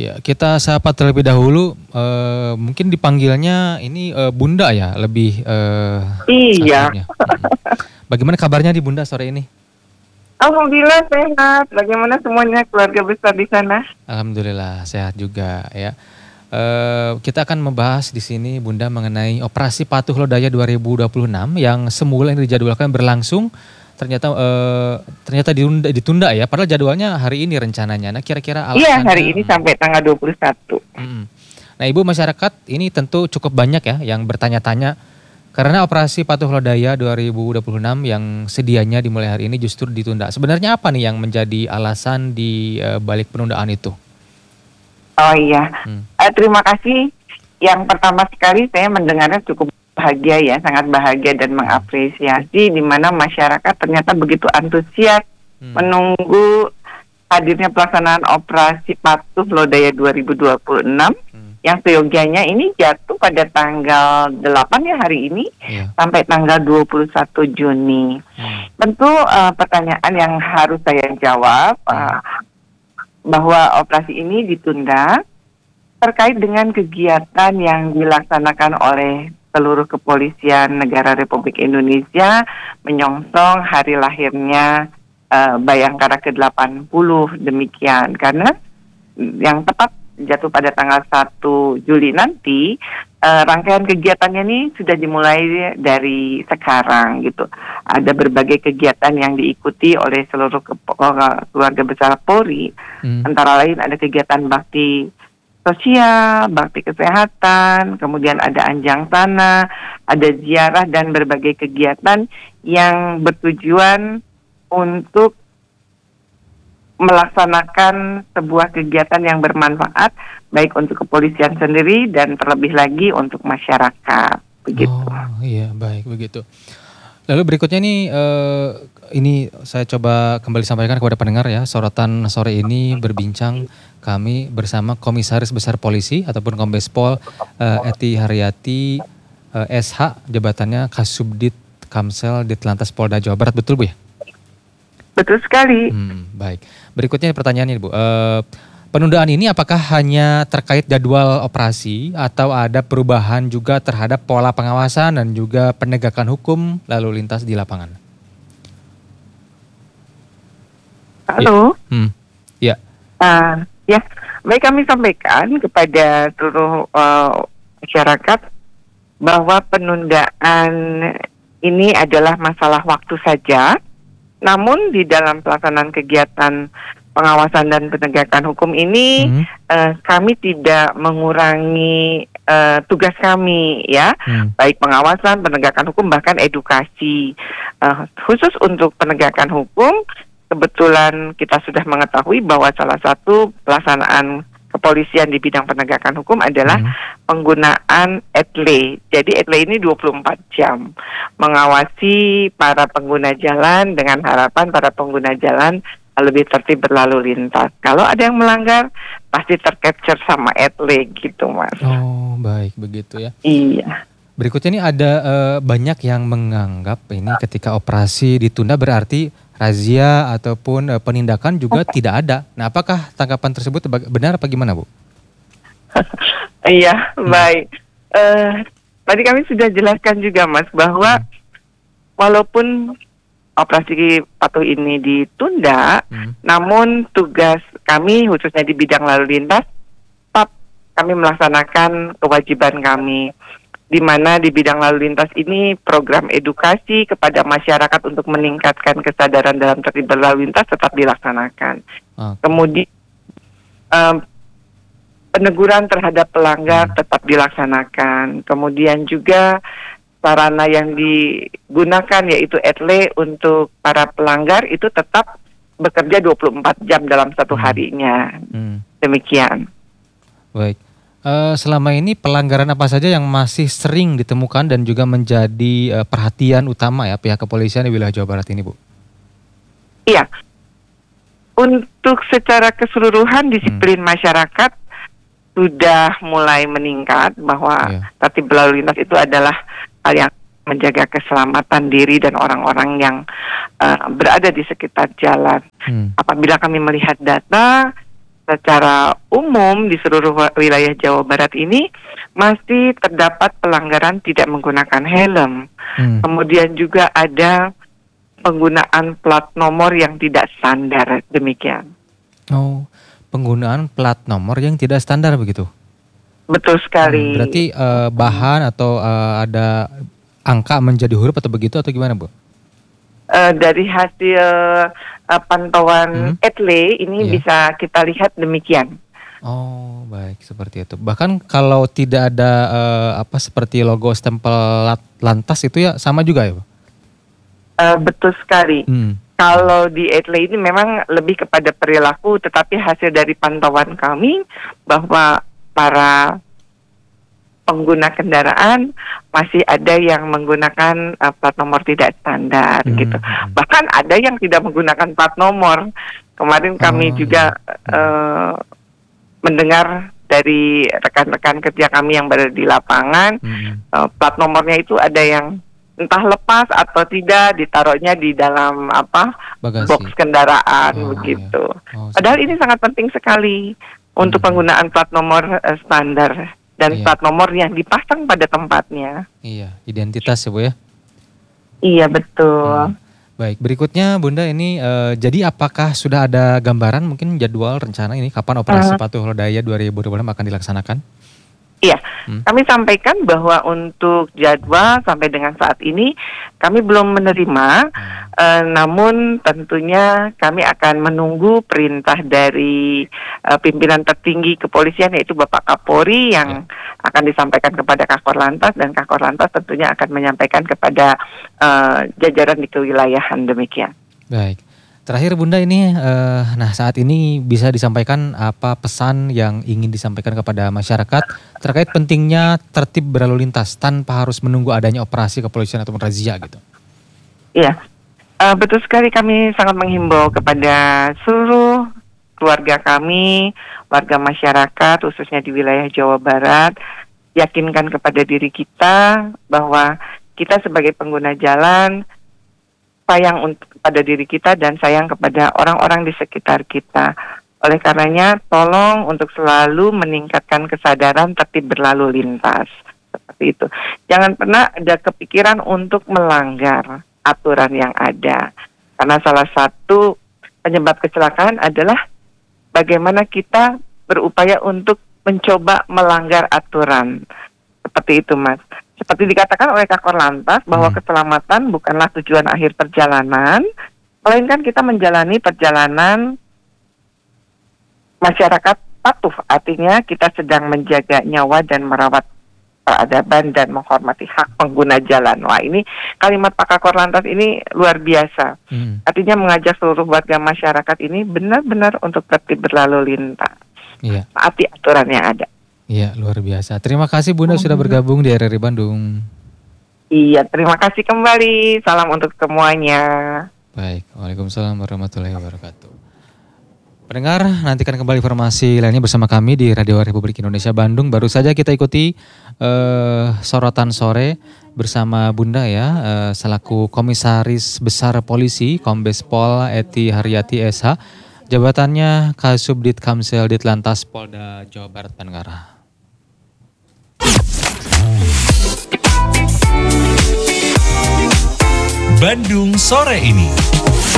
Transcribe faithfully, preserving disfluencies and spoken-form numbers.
Iya, kita sapa terlebih dahulu. Uh, mungkin dipanggilnya ini uh, Bunda ya, lebih uh, Iya. akrabnya. Mm-mm. Bagaimana kabarnya di Bunda sore ini? Alhamdulillah sehat. Bagaimana semuanya keluarga besar di sana? Alhamdulillah sehat juga ya. Uh, kita akan membahas di sini Bunda mengenai operasi Patuh Lodaya dua ribu dua puluh enam yang semula yang dijadwalkan berlangsung ternyata uh, ternyata ditunda, ditunda ya. Padahal jadwalnya hari ini rencananya. Nah, kira-kira alasannya? Iya, hari ini hmm. sampai tanggal dua puluh satu. Hmm. Nah, Ibu, masyarakat ini tentu cukup banyak ya yang bertanya-tanya karena operasi Patuh Lodaya dua ribu dua puluh enam yang sedianya dimulai hari ini justru ditunda. Sebenarnya apa nih yang menjadi alasan di uh, balik penundaan itu? Oh iya, hmm. uh, terima kasih. Yang pertama sekali saya mendengarnya cukup bahagia ya, sangat bahagia dan mengapresiasi di mana masyarakat ternyata begitu antusias hmm. menunggu hadirnya pelaksanaan operasi Patuh Lodaya dua ribu dua puluh enam hmm. yang seyogianya ini jatuh pada tanggal delapan ya hari ini yeah. sampai tanggal dua puluh satu Juni. Hmm. Tentu uh, pertanyaan yang harus saya jawab uh, bahwa operasi ini ditunda terkait dengan kegiatan yang dilaksanakan oleh seluruh kepolisian negara Republik Indonesia menyongsong hari lahirnya uh, Bayangkara ke delapan puluh demikian. Karena yang tepat jatuh pada tanggal satu Juli nanti, uh, rangkaian kegiatannya ini sudah dimulai dari sekarang gitu. Ada berbagai kegiatan yang diikuti oleh seluruh kepo- keluarga besar Polri, hmm. antara lain ada kegiatan bakti sosial, bakti kesehatan, kemudian ada anjang tanah, ada ziarah dan berbagai kegiatan yang bertujuan untuk melaksanakan sebuah kegiatan yang bermanfaat baik untuk kepolisian sendiri dan terlebih lagi untuk masyarakat. Begitu. Oh iya, baik begitu. Lalu berikutnya nih, uh, ini saya coba kembali sampaikan kepada pendengar ya, sorotan sore ini berbincang kami bersama Komisaris Besar Polisi ataupun Kombes Pol uh, Eti Haryati uh, S H, jabatannya Kasubdit Kamsel Ditlantas Polda Jawa Barat, betul Bu ya? Betul sekali. Hmm, baik. Berikutnya pertanyaannya Bu, uh, penundaan ini apakah hanya terkait jadwal operasi atau ada perubahan juga terhadap pola pengawasan dan juga penegakan hukum lalu lintas di lapangan? Halo. Ya. Hmm. Ya. Uh, ya, baik kami sampaikan kepada seluruh uh, masyarakat bahwa penundaan ini adalah masalah waktu saja. Namun di dalam pelaksanaan kegiatan pengawasan dan penegakan hukum ini hmm. uh, kami tidak mengurangi uh, tugas kami ya, hmm. baik pengawasan, penegakan hukum bahkan edukasi. Uh, khusus untuk penegakan hukum, kebetulan kita sudah mengetahui bahwa salah satu pelaksanaan kepolisian di bidang penegakan hukum adalah hmm. penggunaan E T L E. Jadi E T L E ini dua puluh empat jam mengawasi para pengguna jalan dengan harapan para pengguna jalan lebih tertib berlalu lintas. Kalau ada yang melanggar pasti tercapture sama E T L E gitu Mas. Oh baik begitu ya. Iya. Berikutnya ini ada uh, banyak yang menganggap ini ketika operasi ditunda berarti razia ataupun uh, penindakan juga okay. tidak ada. Nah, apakah tanggapan tersebut benar apa gimana, Bu? Iya, hmm. baik. Uh, tadi kami sudah jelaskan juga, Mas, bahwa hmm. walaupun operasi patuh ini ditunda, hmm. namun tugas kami khususnya di bidang lalu lintas tetap kami melaksanakan kewajiban kami. Di mana di bidang lalu lintas ini program edukasi kepada masyarakat untuk meningkatkan kesadaran dalam tertib berlalu lintas tetap dilaksanakan. Okay. Kemudian um, peneguran terhadap pelanggar hmm. tetap dilaksanakan. Kemudian juga sarana yang digunakan yaitu E T L E untuk para pelanggar itu tetap bekerja dua puluh empat jam dalam satu hmm. harinya. Hmm. Demikian. Baik. Uh, selama ini pelanggaran apa saja yang masih sering ditemukan dan juga menjadi uh, perhatian utama ya pihak kepolisian di wilayah Jawa Barat ini, Bu? Iya. Untuk secara keseluruhan disiplin hmm. masyarakat sudah mulai meningkat bahwa yeah. tertib berlalu lintas itu adalah hal yang menjaga keselamatan diri dan orang-orang yang uh, berada di sekitar jalan. Hmm. Apabila kami melihat data secara umum di seluruh wa- wilayah Jawa Barat ini masih terdapat pelanggaran tidak menggunakan helm. Hmm. Kemudian juga ada penggunaan plat nomor yang tidak standar, demikian. Oh, penggunaan plat nomor yang tidak standar begitu. Betul Hmm, sekali. berarti eh, bahan atau eh, ada angka menjadi huruf atau begitu atau gimana, Bu? Eh, dari hasil eh, pantauan Hmm? etle ini Iya. bisa kita lihat demikian. Oh, baik seperti itu. Bahkan kalau tidak ada eh, apa seperti logo stempel lat- lantas itu ya sama juga ya, Bu? Eh, betul sekali. Hmm. Kalau di etle ini memang lebih kepada perilaku, tetapi hasil dari pantauan kami bahwa para pengguna kendaraan masih ada yang menggunakan uh, plat nomor tidak standar Hmm, gitu. hmm. Bahkan ada yang tidak menggunakan plat nomor. Kemarin kami Oh, juga iya. uh, mendengar dari rekan-rekan kerja kami yang berada di lapangan, Hmm. uh, plat nomornya itu ada yang entah lepas atau tidak, ditaruhnya di dalam apa Bagasi. box kendaraan Oh, begitu. iya. Oh, Padahal seperti ini sangat penting sekali untuk Hmm. penggunaan plat nomor eh, standar dan Iya. plat nomor yang dipasang pada tempatnya. Iya, identitas ya, Bu ya. Iya betul. Hmm. Baik, berikutnya Bunda ini eh, jadi apakah sudah ada gambaran mungkin jadwal rencana ini kapan operasi Hmm. Patuh Lodaya dua ribu dua puluh enam akan dilaksanakan? Iya, Hmm. kami sampaikan bahwa untuk jadwal sampai dengan saat ini kami belum menerima, Hmm. eh, namun tentunya kami akan menunggu perintah dari eh, pimpinan tertinggi kepolisian yaitu Bapak Kapolri yang akan disampaikan kepada Kakor Lantas dan Kakor Lantas tentunya akan menyampaikan kepada eh, jajaran di kewilayahan demikian. Baik. Terakhir Bunda ini, eh, nah saat ini bisa disampaikan apa pesan yang ingin disampaikan kepada masyarakat terkait pentingnya tertib berlalu lintas tanpa harus menunggu adanya operasi kepolisian ataupun razia gitu. Iya, eh, betul sekali kami sangat menghimbau kepada seluruh keluarga kami, warga masyarakat khususnya di wilayah Jawa Barat, yakinkan kepada diri kita bahwa kita sebagai pengguna jalan sayang untuk pada diri kita dan sayang kepada orang-orang di sekitar kita. Oleh karenanya, tolong untuk selalu meningkatkan kesadaran tertib berlalu lintas. Seperti itu. Jangan pernah ada kepikiran untuk melanggar aturan yang ada. Karena salah satu penyebab kecelakaan adalah bagaimana kita berupaya untuk mencoba melanggar aturan. Seperti itu, Mas. Seperti dikatakan oleh Kakor Lantas bahwa Hmm. keselamatan bukanlah tujuan akhir perjalanan, melainkan kita menjalani perjalanan masyarakat patuh. Artinya kita sedang menjaga nyawa dan merawat peradaban dan menghormati hak pengguna jalan. Wah, ini kalimat Pak Kakor Lantas ini luar biasa. Hmm. Artinya mengajak seluruh warga masyarakat ini benar-benar untuk tertib berlalu lintas. Iya, Taati aturan yang ada. iya luar biasa. Terima kasih Bunda sudah bergabung di R R I Bandung. Iya, terima kasih kembali. Salam untuk semuanya. Baik, Waalaikumsalam warahmatullahi wabarakatuh. Pendengar, nantikan kembali informasi lainnya bersama kami di Radio Republik Indonesia Bandung. Baru saja kita ikuti eh, sorotan sore bersama Bunda ya, eh, selaku Komisaris Besar Polisi Kombes Pol Eti Haryati S H. Jabatannya Kasubdit Kamsel Ditlantas Polda Jawa Barat Pendengar. Bandung sore ini.